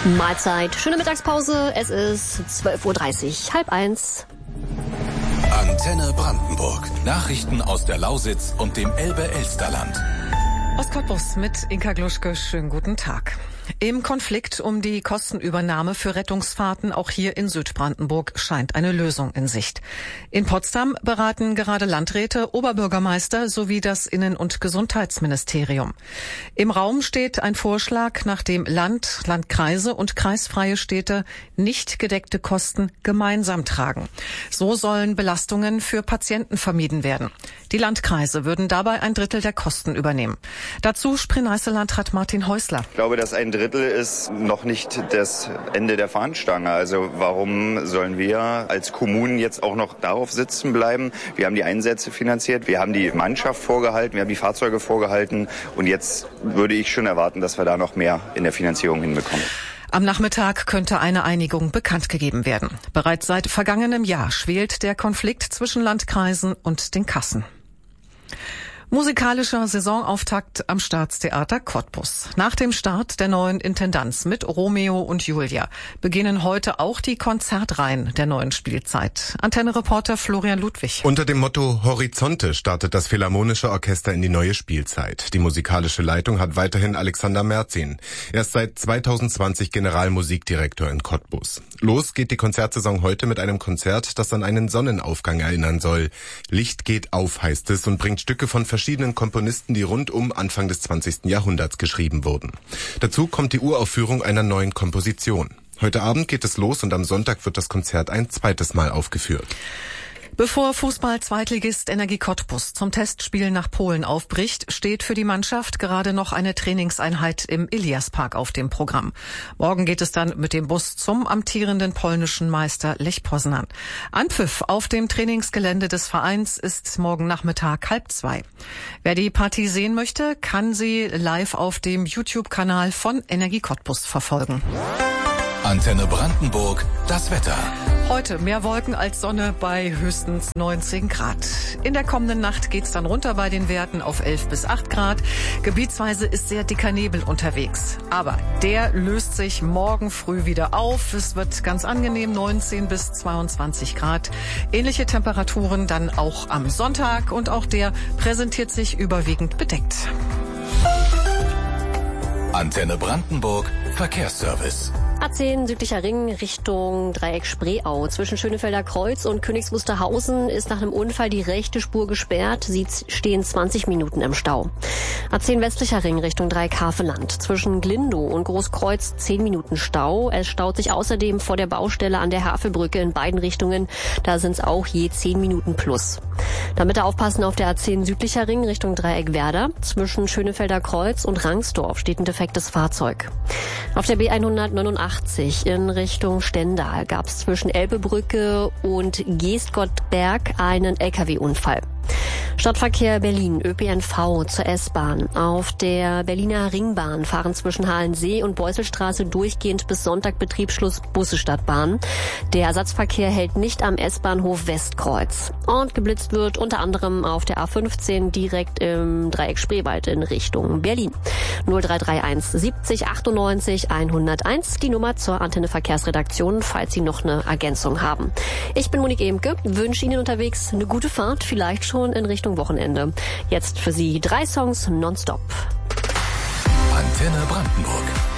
Mahlzeit, schöne Mittagspause, es ist 12:30 Uhr, 12:30. Antenne Brandenburg. Nachrichten aus der Lausitz und dem Elbe-Elsterland. Aus Cottbus mit Inka Gluschke, schönen guten Tag. Im Konflikt um die Kostenübernahme für Rettungsfahrten auch hier in Südbrandenburg scheint eine Lösung in Sicht. In Potsdam beraten gerade Landräte, Oberbürgermeister sowie das Innen- und Gesundheitsministerium. Im Raum steht ein Vorschlag, nach dem Landkreise und kreisfreie Städte nicht gedeckte Kosten gemeinsam tragen. So sollen Belastungen für Patienten vermieden werden. Die Landkreise würden dabei 1/3 der Kosten übernehmen. Dazu Spree-Neiße-Landrat Martin Häusler. Ich glaube, dass 1/3 ist noch nicht das Ende der Fahnenstange. Also warum sollen wir als Kommunen jetzt auch noch darauf sitzen bleiben? Wir haben die Einsätze finanziert, wir haben die Mannschaft vorgehalten, wir haben die Fahrzeuge vorgehalten und jetzt würde ich schon erwarten, dass wir da noch mehr in der Finanzierung hinbekommen. Am Nachmittag könnte eine Einigung bekannt gegeben werden. Bereits seit vergangenem Jahr schwelt der Konflikt zwischen Landkreisen und den Kassen. Musikalischer Saisonauftakt am Staatstheater Cottbus. Nach dem Start der neuen Intendanz mit Romeo und Julia beginnen heute auch die Konzertreihen der neuen Spielzeit. Antenne-Reporter Florian Ludwig. Unter dem Motto Horizonte startet das Philharmonische Orchester in die neue Spielzeit. Die musikalische Leitung hat weiterhin Alexander Merzin. Er ist seit 2020 Generalmusikdirektor in Cottbus. Los geht die Konzertsaison heute mit einem Konzert, das an einen Sonnenaufgang erinnern soll. Licht geht auf, heißt es, und bringt Stücke von verschiedenen Komponisten, die rund um Anfang des 20. Jahrhunderts geschrieben wurden. Dazu kommt die Uraufführung einer neuen Komposition. Heute Abend geht es los und am Sonntag wird das Konzert ein zweites Mal aufgeführt. Bevor Fußball-Zweitligist Energie Cottbus zum Testspiel nach Polen aufbricht, steht für die Mannschaft gerade noch eine Trainingseinheit im Iliaspark auf dem Programm. Morgen geht es dann mit dem Bus zum amtierenden polnischen Meister Lech Poznan. Anpfiff auf dem Trainingsgelände des Vereins ist morgen Nachmittag 1:30. Wer die Partie sehen möchte, kann sie live auf dem YouTube-Kanal von Energie Cottbus verfolgen. Antenne Brandenburg, das Wetter. Heute mehr Wolken als Sonne bei höchstens 19 Grad. In der kommenden Nacht geht's dann runter bei den Werten auf 11 bis 8 Grad. Gebietsweise ist sehr dicker Nebel unterwegs. Aber der löst sich morgen früh wieder auf. Es wird ganz angenehm, 19 bis 22 Grad. Ähnliche Temperaturen dann auch am Sonntag und auch der präsentiert sich überwiegend bedeckt. Antenne Brandenburg, Verkehrsservice. A10 südlicher Ring Richtung Dreieck Spreeau. Zwischen Schönefelder Kreuz und Königs Wusterhausen ist nach einem Unfall die rechte Spur gesperrt. Sie stehen 20 Minuten im Stau. A10 westlicher Ring Richtung Dreieck Havelland. Zwischen Glindow und Großkreuz 10 Minuten Stau. Es staut sich außerdem vor der Baustelle an der Havelbrücke in beiden Richtungen. Da sind es auch je 10 Minuten plus. Da bitte aufpassen auf der A10 südlicher Ring Richtung Dreieck Werder. Zwischen Schönefelder Kreuz und Rangsdorf steht ein defektes Fahrzeug. Auf der B189 in Richtung Stendal gab es zwischen Elbebrücke und Geestgottberg einen LKW-Unfall. Stadtverkehr Berlin, ÖPNV zur S-Bahn. Auf der Berliner Ringbahn fahren zwischen Halensee und Beuselstraße durchgehend bis Sonntag Betriebsschluss Busse Stadtbahn. Der Ersatzverkehr hält nicht am S-Bahnhof Westkreuz. Und geblitzt wird unter anderem auf der A15 direkt im Dreieck Spreewald in Richtung Berlin. 0331 70 98 101, die Nummer zur Antenne Verkehrsredaktion, falls Sie noch eine Ergänzung haben. Ich bin Monique Emke, wünsche Ihnen unterwegs eine gute Fahrt, vielleicht schon in Richtung Wochenende. Jetzt für Sie 3 Songs nonstop. Antenne Brandenburg.